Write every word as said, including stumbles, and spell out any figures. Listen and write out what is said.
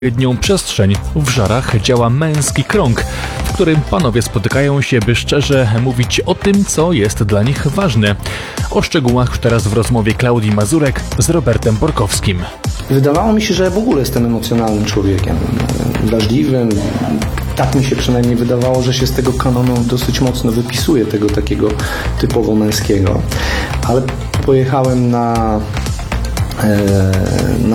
Odpowiednią przestrzeń w Żarach działa męski krąg, w którym panowie spotykają się, by szczerze mówić o tym, co jest dla nich ważne. O szczegółach już teraz w rozmowie Klaudii Mazurek z Robertem Borkowskim. Wydawało mi się, że w ogóle jestem emocjonalnym człowiekiem, wrażliwym. Tak mi się przynajmniej wydawało, że się z tego kanonu dosyć mocno wypisuje, tego takiego typowo męskiego. Ale pojechałem na, na